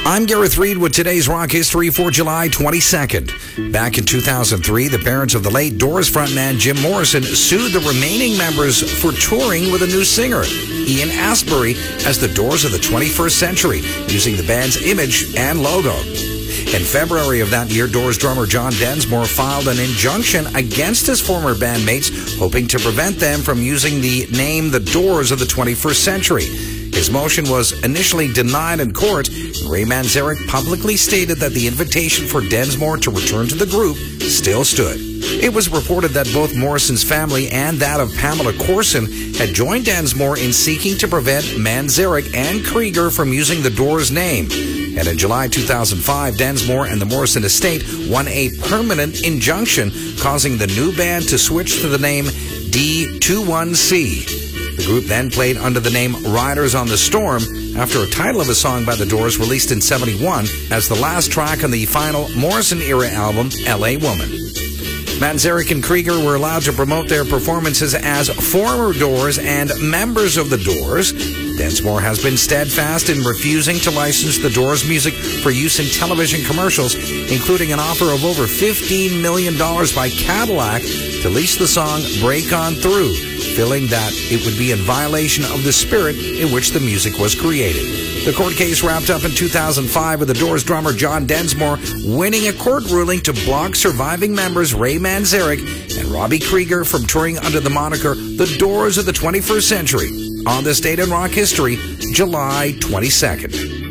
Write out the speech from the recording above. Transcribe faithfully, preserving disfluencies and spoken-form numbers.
I'm Gareth Reed with today's rock history for July twenty-second. Back in two thousand three, the parents of the late Doors frontman Jim Morrison sued the remaining members for touring with a new singer, Ian Astbury, as the Doors of the twenty-first century, using the band's image and logo. In February of that year, Doors drummer John Densmore filed an injunction against his former bandmates, hoping to prevent them from using the name The Doors of the twenty-first century. His motion was initially denied in court, and Ray Manzarek publicly stated that the invitation for Densmore to return to the group still stood. It was reported that both Morrison's family and that of Pamela Courson had joined Densmore in seeking to prevent Manzarek and Krieger from using the Doors name. And in July two thousand five, Densmore and the Morrison estate won a permanent injunction, causing the new band to switch to the name D twenty-one C. The group then played under the name Riders on the Storm after a title of a song by the Doors released in seventy-one as the last track on the final Morrison-era album, L A Woman. Manzarek and Krieger were allowed to promote their performances as former Doors and members of the Doors. Densmore has been steadfast in refusing to license the Doors music for use in television commercials, including an offer of over fifteen million dollars by Cadillac to lease the song Break On Through, feeling that it would be in violation of the spirit in which the music was created. The court case wrapped up in two thousand five with the Doors drummer John Densmore winning a court ruling to block surviving members Ray Manzarek and Robbie Krieger from touring under the moniker The Doors of the twenty-first century. On this date in rock history, July twenty-second.